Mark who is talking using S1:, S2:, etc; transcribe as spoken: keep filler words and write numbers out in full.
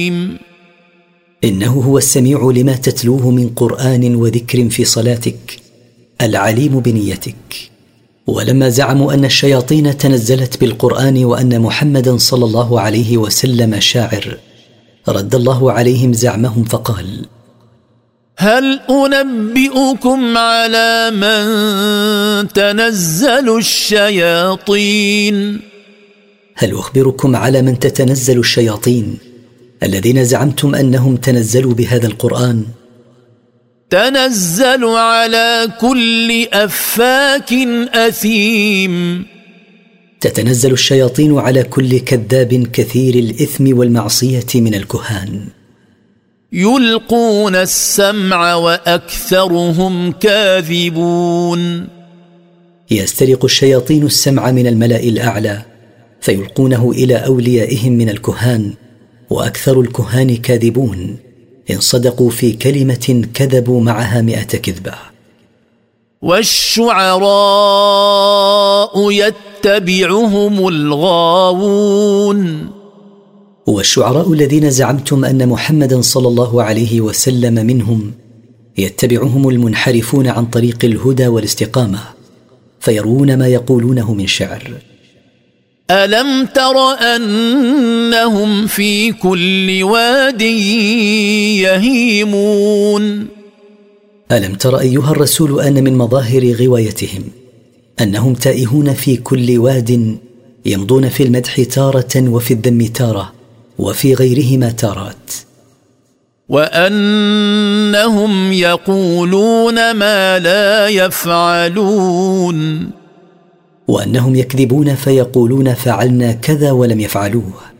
S1: إنه هو السميع لما تتلوه من قرآن وذكر في صلاتك، العليم بنيتك. ولما زعموا أن الشياطين تنزلت بالقرآن وأن محمدا صلى الله عليه وسلم شاعر، رد الله عليهم زعمهم فقال:
S2: هل أنبئكم على من تنزل الشياطين؟
S1: هل أخبركم على من تتنزل الشياطين الذين زعمتم أنهم تنزلوا بهذا القرآن؟
S2: تنزل على كل أفاك أثيم.
S1: تتنزل الشياطين على كل كذاب كثير الإثم والمعصية من الكهان.
S2: يلقون السمع وأكثرهم كاذبون.
S1: يسترق الشياطين السمع من الملأ الأعلى فيلقونه إلى أوليائهم من الكهان، وأكثر الكهان كاذبون، إن صدقوا في كلمة كذبوا معها مئة كذبة.
S2: والشعراء يتبعهم الغاوون.
S1: والشعراء الذين زعمتم أن محمدا صلى الله عليه وسلم منهم يتبعهم المنحرفون عن طريق الهدى والاستقامة، فيروون ما يقولونه من شعر.
S2: ألم تر أنهم في كل واد يهيمون؟
S1: ألم تر أيها الرسول أن من مظاهر غوايتهم أنهم تائهون في كل واد، يمضون في المدح تارة وفي الذم تارة وفي غيرهما تارات.
S2: وأنهم يقولون ما لا يفعلون.
S1: وأنهم يكذبون فيقولون فعلنا كذا ولم يفعلوه.